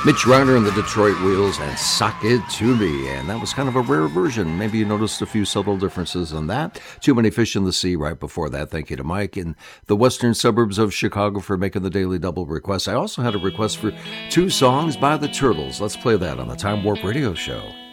Mitch Ryder and the Detroit Wheels and Sock It To Me. And that was kind of a rare version. Maybe you noticed a few subtle differences in that. Too Many Fish in the Sea right before that. Thank you to Mike in the western suburbs of Chicago for making the Daily Double request. I also had a request for two songs by the Turtles. Let's play that on the Time Warp Radio Show.